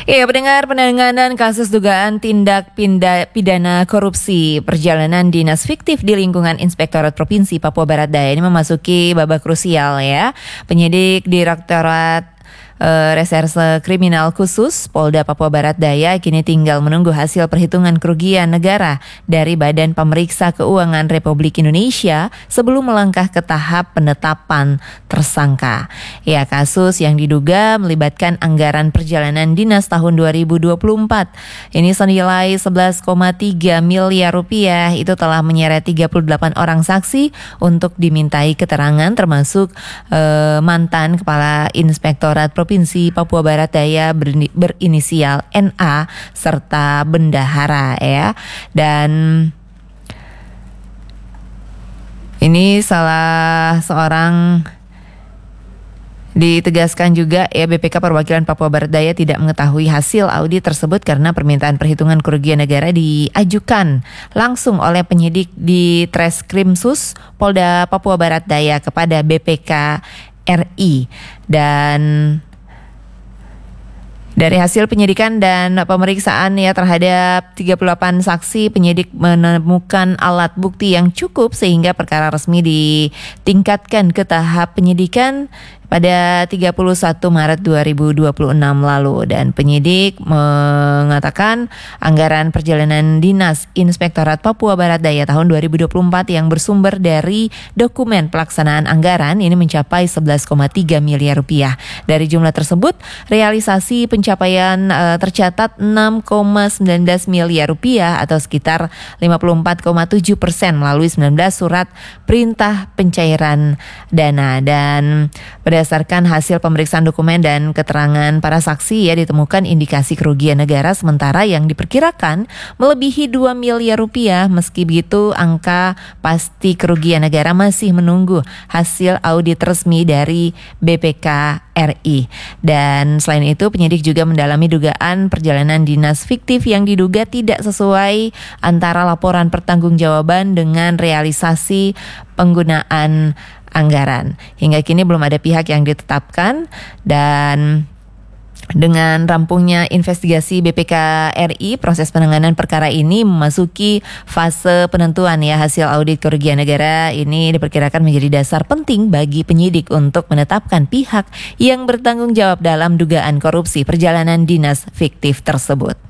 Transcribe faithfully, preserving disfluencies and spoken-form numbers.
Ya, pendengar, penanganan kasus dugaan tindak pinda, pidana korupsi perjalanan dinas fiktif di lingkungan Inspektorat Provinsi Papua Barat Daya ini memasuki babak krusial ya. Penyidik Direktorat Uh, Reserse Kriminal Khusus Polda Papua Barat Daya kini tinggal menunggu hasil perhitungan kerugian negara dari Badan Pemeriksa Keuangan Republik Indonesia sebelum melangkah ke tahap penetapan tersangka. Ya, kasus yang diduga melibatkan anggaran perjalanan dinas tahun dua ribu dua puluh empat. Ini senilai sebelas koma tiga miliar rupiah itu telah menyeret tiga puluh delapan orang saksi untuk dimintai keterangan termasuk uh, mantan Kepala Inspektorat Provinsi Papua Barat Daya berinisial N A serta bendahara ya. Dan ini salah seorang ditegaskan juga ya, B P K Perwakilan Papua Barat Daya tidak mengetahui hasil audit tersebut karena permintaan perhitungan kerugian negara diajukan langsung oleh penyidik di Treskrimsus Polda Papua Barat Daya kepada B P K R I. Dan dari hasil penyidikan dan pemeriksaan ya terhadap tiga puluh delapan saksi, penyidik menemukan alat bukti yang cukup sehingga perkara resmi ditingkatkan ke tahap penyidikan pada tiga puluh satu Maret dua ribu dua puluh enam lalu. Dan penyidik mengatakan anggaran perjalanan dinas Inspektorat Papua Barat Daya tahun dua ribu dua puluh empat yang bersumber dari dokumen pelaksanaan anggaran ini mencapai sebelas koma tiga miliar rupiah. Dari jumlah tersebut, realisasi pencapaian uh, tercatat enam koma sembilan belas miliar rupiah atau sekitar lima puluh empat koma tujuh persen melalui sembilan belas surat perintah pencairan dana. Dan berdasarkan hasil pemeriksaan dokumen dan keterangan para saksi ya ditemukan indikasi kerugian negara sementara yang diperkirakan melebihi dua miliar rupiah. Meski begitu, angka pasti kerugian negara masih menunggu hasil audit resmi dari B P K R I. Dan selain itu, penyidik juga mendalami dugaan perjalanan dinas fiktif yang diduga tidak sesuai antara laporan pertanggungjawaban dengan realisasi penggunaan anggaran. Hingga kini belum ada pihak yang ditetapkan. Dan dengan rampungnya investigasi B P K R I, proses penanganan perkara ini memasuki fase penentuan ya. Hasil audit kerugian negara ini diperkirakan menjadi dasar penting bagi penyidik untuk menetapkan pihak yang bertanggung jawab dalam dugaan korupsi perjalanan dinas fiktif tersebut.